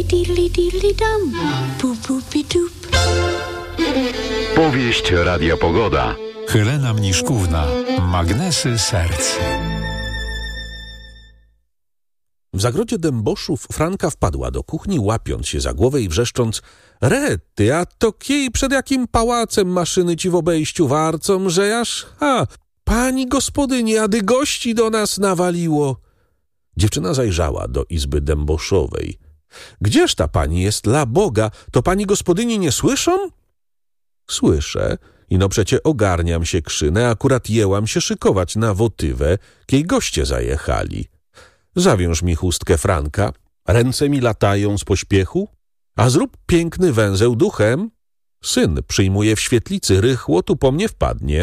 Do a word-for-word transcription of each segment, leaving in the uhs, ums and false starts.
diddly diddly dum. Boop boopy doop. Powieść Radia Pogoda. Helena Mniszkówna. Magnesy serc. W zagrodzie dęboszów Franka wpadła do kuchni, łapiąc się za głowę i wrzeszcząc: Rety, a to kij przed jakim pałacem maszyny ci w obejściu warcą, że jaż... Ha, pani gospodyni, ady gości do nas nawaliło. Dziewczyna zajrzała do izby dęboszowej. Gdzież ta pani jest, la Boga? To pani gospodyni nie słyszą? Słyszę. Ino przecie ogarniam się krzynę, akurat jęłam się szykować na wotywę, kiej goście zajechali. Zawiąż mi chustkę, Franka, ręce mi latają z pośpiechu, a zrób piękny węzeł duchem. Syn przyjmuje w świetlicy, rychło tu po mnie wpadnie.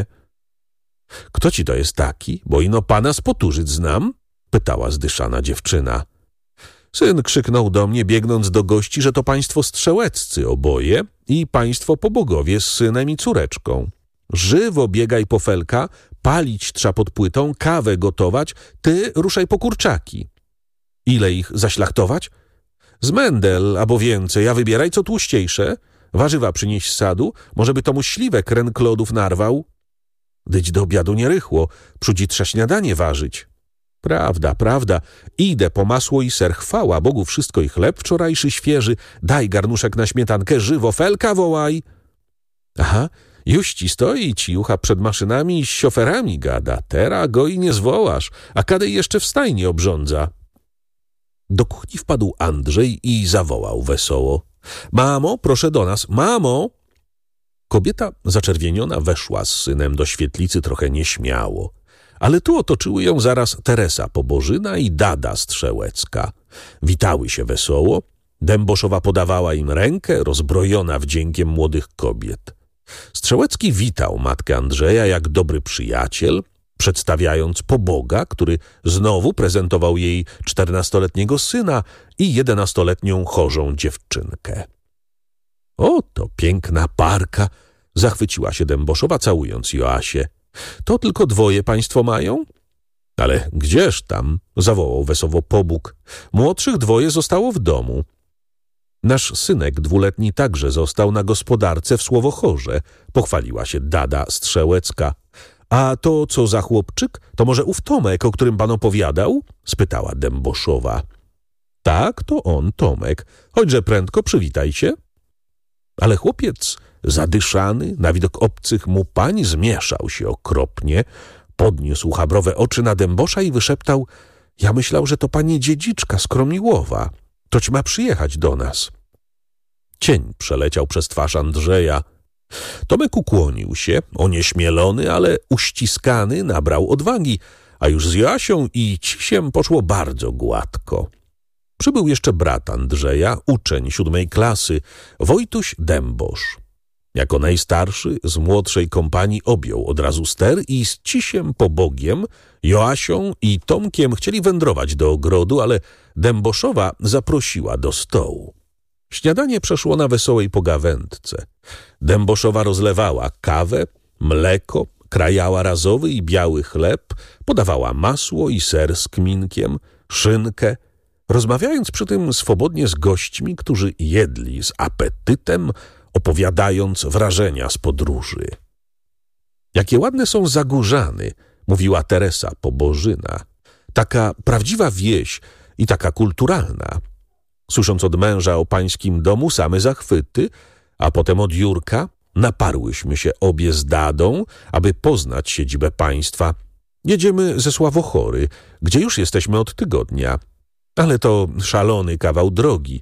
Kto ci to jest taki, bo ino pana z Poturzyc znam? Pytała zdyszana dziewczyna. Syn krzyknął do mnie, biegnąc do gości, że to państwo strzełeccy oboje i państwo pobogowie z synem i córeczką. Żywo biegaj po felka, palić trza pod płytą, kawę gotować, ty ruszaj po kurczaki. Ile ich zaślachtować? Z mendel, albo więcej, a wybieraj co tłuściejsze. Warzywa przynieś z sadu, może by tomu śliwek ręklodów narwał. Dyć do obiadu nierychło, przudzi trza śniadanie ważyć. Prawda, prawda, idę po masło i ser, chwała Bogu, wszystko i chleb wczorajszy świeży, daj garnuszek na śmietankę, żywo, felka wołaj. Aha, już ci stoi ciucha przed maszynami i z szoferami gada, tera go i nie zwołasz, a kadej jeszcze w stajni obrządza. Do kuchni wpadł Andrzej i zawołał wesoło. Mamo, proszę do nas, mamo! Kobieta zaczerwieniona weszła z synem do świetlicy trochę nieśmiało. Ale tu otoczyły ją zaraz Teresa Pobożyna i Dada Strzełecka. Witały się wesoło, Dęboszowa podawała im rękę, rozbrojona wdziękiem młodych kobiet. Strzełecki witał matkę Andrzeja jak dobry przyjaciel, przedstawiając poboga, który znowu prezentował jej czternastoletniego syna i jedenastoletnią chorzą dziewczynkę. Oto piękna parka, zachwyciła się Dęboszowa, całując Joasię. To tylko dwoje państwo mają? Ale gdzież tam, zawołał wesoło Pobóg. Młodszych dwoje zostało w domu. Nasz synek dwuletni także został na gospodarce w Słowochorze, pochwaliła się Dada Strzełecka. A to co za chłopczyk? To może ów Tomek, o którym pan opowiadał? Spytała Dęboszowa. Tak, to on, Tomek. Chodźże prędko, przywitaj się. Ale chłopiec, zadyszany, na widok obcych mu pań, zmieszał się okropnie, podniósł chabrowe oczy na Dębosza i wyszeptał: ja myślał, że to pani dziedziczka z Kromiłowa. Toć ma przyjechać do nas. Cień przeleciał przez twarz Andrzeja. Tomek ukłonił się, onieśmielony, ale uściskany, nabrał odwagi, a już z Joasią i Cisiem poszło bardzo gładko. Przybył jeszcze brat Andrzeja, uczeń siódmej klasy, Wojtuś Dębosz. Jako najstarszy z młodszej kompanii objął od razu ster i z Cisiem Pobogiem, Joasią i Tomkiem chcieli wędrować do ogrodu, ale Dęboszowa zaprosiła do stołu. Śniadanie przeszło na wesołej pogawędce. Dęboszowa rozlewała kawę, mleko, krajała razowy i biały chleb, podawała masło i ser z kminkiem, szynkę, rozmawiając przy tym swobodnie z gośćmi, którzy jedli z apetytem, opowiadając wrażenia z podróży. Jakie ładne są Zagórzany, mówiła Teresa Pobożyna. Taka prawdziwa wieś i taka kulturalna. Słysząc od męża o pańskim domu same zachwyty, a potem od Jurka, naparłyśmy się obie z Dadą, aby poznać siedzibę państwa. Jedziemy ze Sławochory, gdzie już jesteśmy od tygodnia. Ale to szalony kawał drogi.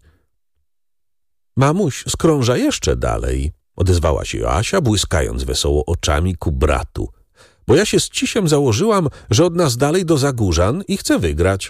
Mamuś skrąża jeszcze dalej, odezwała się Joasia, błyskając wesoło oczami ku bratu. Bo ja się z Cisiem założyłam, że od nas dalej do Zagórzan i chcę wygrać.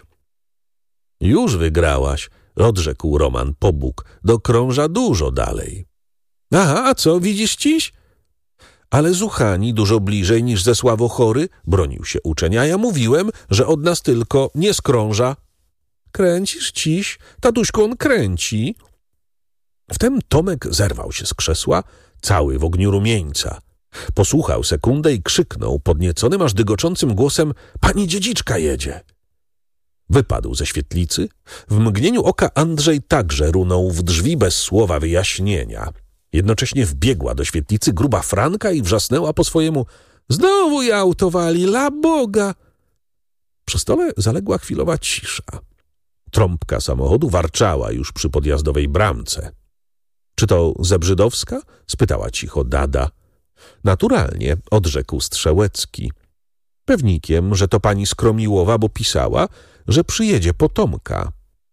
Już wygrałaś, odrzekł Roman Pobóg, do Krąża dużo dalej. Aha, a co, widzisz Ciś? Ale Zuchani dużo bliżej niż ze Sławochory, bronił się uczeń, a ja mówiłem, że od nas tylko nie z Krąża. Kręcisz, Ciś? Tatuśku, on kręci. Wtem Tomek zerwał się z krzesła, cały w ogniu rumieńca. Posłuchał sekundę i krzyknął podnieconym, aż dygoczącym głosem: pani dziedziczka jedzie. Wypadł ze świetlicy. W mgnieniu oka Andrzej także runął w drzwi bez słowa wyjaśnienia. Jednocześnie wbiegła do świetlicy gruba Franka i wrzasnęła po swojemu: znowu je autowali, la Boga! Przy stole zaległa chwilowa cisza. Trąbka samochodu warczała już przy podjazdowej bramce. Czy to Zebrzydowska? Spytała cicho Dada. Naturalnie, odrzekł Strzałecki. Pewnikiem, że to pani Skromiłowa, bo pisała, że przyjedzie po Tomka.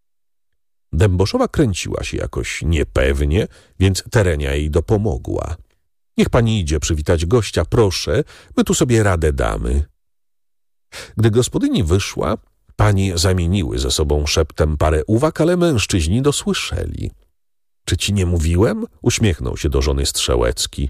Dęboszowa kręciła się jakoś niepewnie, więc Terenia jej dopomogła. Niech pani idzie przywitać gościa, proszę, my tu sobie radę damy. Gdy gospodyni wyszła, panie zamieniły ze sobą szeptem parę uwag, ale mężczyźni dosłyszeli. Czy ci nie mówiłem? Uśmiechnął się do żony Strzałecki.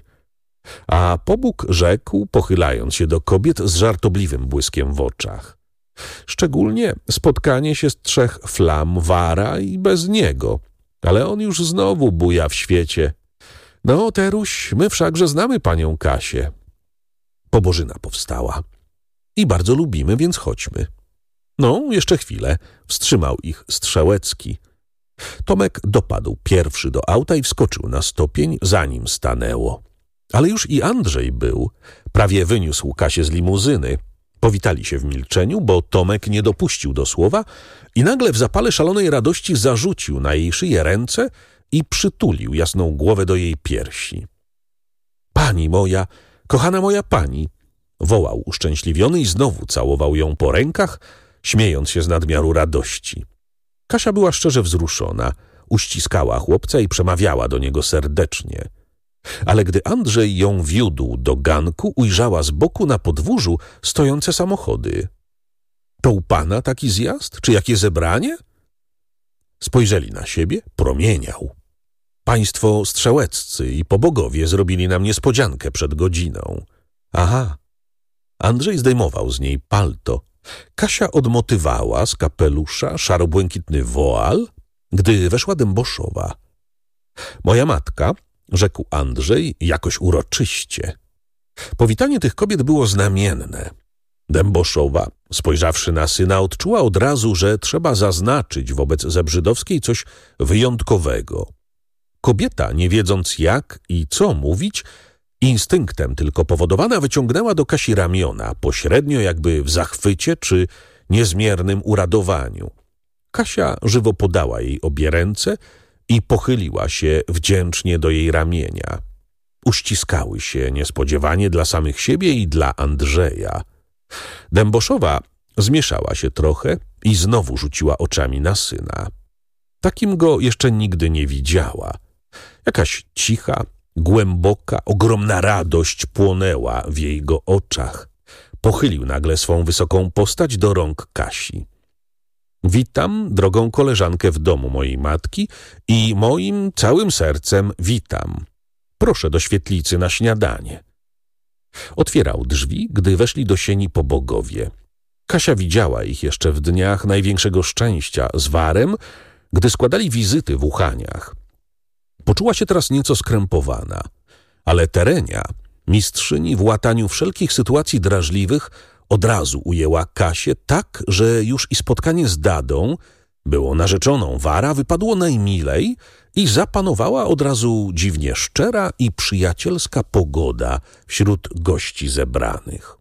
A pobóg rzekł, pochylając się do kobiet z żartobliwym błyskiem w oczach. Szczególnie spotkanie się z trzech flam wara i bez niego, ale on już znowu buja w świecie. No, Teruś, my wszakże znamy panią Kasię. Pobożyna powstała. I bardzo lubimy, więc chodźmy. No, jeszcze chwilę, wstrzymał ich Strzałecki. Tomek dopadł pierwszy do auta i wskoczył na stopień, zanim stanęło. Ale już i Andrzej był. Prawie wyniósł Kasię z limuzyny. Powitali się w milczeniu, bo Tomek nie dopuścił do słowa i nagle w zapale szalonej radości zarzucił na jej szyję ręce i przytulił jasną głowę do jej piersi. Pani moja, kochana moja pani, wołał uszczęśliwiony i znowu całował ją po rękach, śmiejąc się z nadmiaru radości. Kasia była szczerze wzruszona, uściskała chłopca i przemawiała do niego serdecznie. Ale gdy Andrzej ją wiódł do ganku, ujrzała z boku na podwórzu stojące samochody. To u pana taki zjazd? Czy jakie zebranie? Spojrzeli na siebie, promieniał. Państwo Strzałeccy i pobogowie zrobili nam niespodziankę przed godziną. Aha. Andrzej zdejmował z niej palto. Kasia odmotywała z kapelusza szaro-błękitny woal, gdy weszła Dęboszowa. Moja matka, rzekł Andrzej jakoś uroczyście. Powitanie tych kobiet było znamienne. Dęboszowa, spojrzawszy na syna, odczuła od razu, że trzeba zaznaczyć wobec Zebrzydowskiej coś wyjątkowego. Kobieta, nie wiedząc jak i co mówić, instynktem tylko powodowana, wyciągnęła do Kasi ramiona, pośrednio jakby w zachwycie czy niezmiernym uradowaniu. Kasia żywo podała jej obie ręce i pochyliła się wdzięcznie do jej ramienia. Uściskały się niespodziewanie dla samych siebie i dla Andrzeja. Dęboszowa zmieszała się trochę i znowu rzuciła oczami na syna. Takim go jeszcze nigdy nie widziała. Jakaś cicha, głęboka, ogromna radość płonęła w jej go oczach. Pochylił nagle swą wysoką postać do rąk Kasi. Witam drogą koleżankę w domu mojej matki i moim całym sercem witam. Proszę do świetlicy na śniadanie. Otwierał drzwi, gdy weszli do sieni pobogowie. Kasia widziała ich jeszcze w dniach największego szczęścia z warem, gdy składali wizyty w Uchaniach. Poczuła się teraz nieco skrępowana, ale Terenia, mistrzyni w łataniu wszelkich sytuacji drażliwych, od razu ujęła Kasię tak, że już i spotkanie z Dadą, było narzeczoną wara, wypadło najmilej i zapanowała od razu dziwnie szczera i przyjacielska pogoda wśród gości zebranych.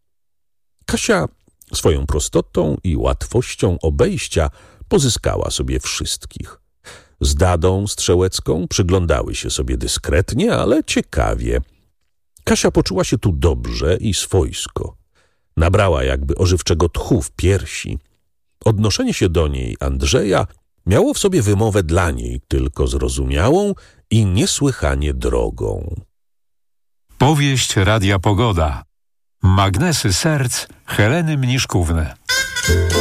Kasia swoją prostotą i łatwością obejścia pozyskała sobie wszystkich. Z Dadą Strzałecką przyglądały się sobie dyskretnie, ale ciekawie. Kasia poczuła się tu dobrze i swojsko. Nabrała jakby ożywczego tchu w piersi. Odnoszenie się do niej Andrzeja miało w sobie wymowę dla niej tylko zrozumiałą i niesłychanie drogą. Powieść Radia Pogoda. Magnesy serc Heleny Mniszkówny.